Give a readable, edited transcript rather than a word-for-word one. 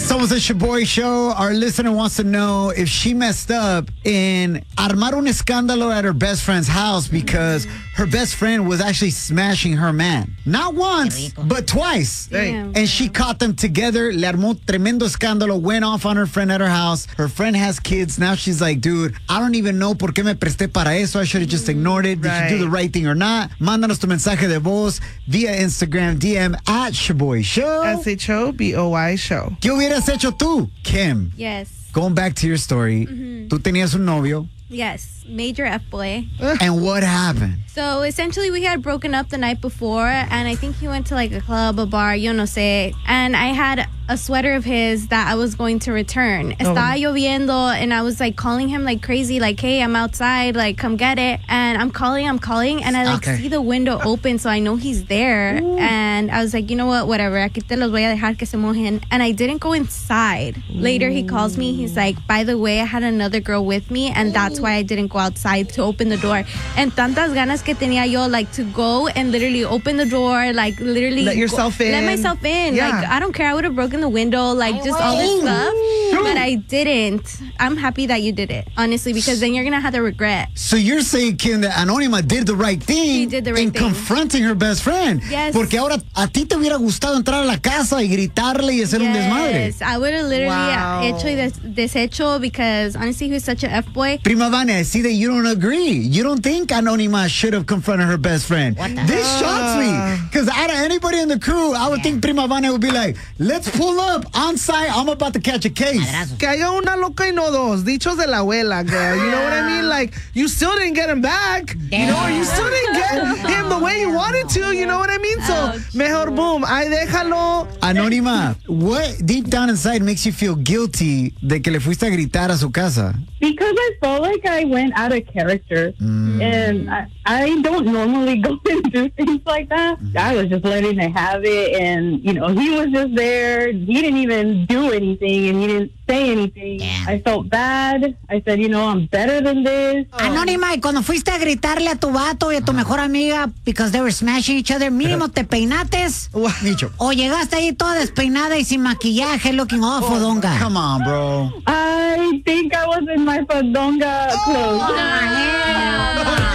Somos el Shaboy Show. Our listener wants to know if she messed up in armar un escándalo at her best friend's house because her best friend was actually smashing her man. Not once, but twice. Damn. And she caught them together. Le armó tremendo escándalo. Went off on her friend at her house. Her friend has kids. Now she's like, dude, I don't even know por qué me presté para eso. I should have just ignored it. Did you do the right thing or not? Mándanos tu mensaje de voz via Instagram DM at Shaboy Show. SHOBOY Show. ¿Qué hubieras hecho tú, Kim? Yes. Going back to your story, tú tenías un novio. Yes. Major F-boy. And what happened? So essentially we had broken up the night before, and I think he went to like a club, a bar, yo no sé. And I had a sweater of his that I was going to return. Estaba lloviendo, and I was like calling him like crazy, like, hey, I'm outside, like, come get it. And I'm calling, and I like see the window open, so I know he's there. And I was like, you know what, whatever, aquí te los voy a dejar que se mojen. And I didn't go inside. Later he calls me, he's like, by the way, I had another girl with me, and that's why I didn't go outside to open the door. And tantas ganas que tenía yo, like, to go and literally open the door, like, literally let yourself in. Let myself in. Yeah. Like, I don't care, I would have broken the window, like, just all this stuff. But I didn't. I'm happy that you did it, honestly, because then you're gonna have the regret. So you're saying, Kim, that Anónima did the right thing She did the right in thing. confronting her best friend. Yes. Porque ahora a ti te hubiera gustado entrar a la casa y gritarle y hacer un desmadre. Yes, I would have literally hecho y deshecho, because honestly, he was such an F-boy. Prima Vane, I see that you don't agree. You don't think Anónima should have confronted her best friend. This shocks me. Because out of anybody in the crew, I would think Prima Vane would be like, let's pull up on site. I'm about to catch a case. Que haya una loca y no dos. Dichos de la abuela, girl. You know what I mean? Like, you still didn't get him back. You know, or you still didn't get him the way you wanted to. You know what I mean? So, mejor boom. Ay, déjalo. Anónima, what deep down inside makes you feel guilty de que le fuiste a gritar a su casa? Because I felt like I went out of character. And I don't normally go and do things like that. I was just letting her have it. And, you know, he was just there. He didn't even do anything. And he didn't say anything. I felt bad. I said, you know, I'm better than this. Anónima, y cuando fuiste a gritarle a tu vato y a tu mejor amiga because they were smashing each other, mínimo te peinates. Micho. O llegaste ahí toda despeinada y sin maquillaje, looking all fodonga. Come on, bro. I think I was in my fodonga clothes.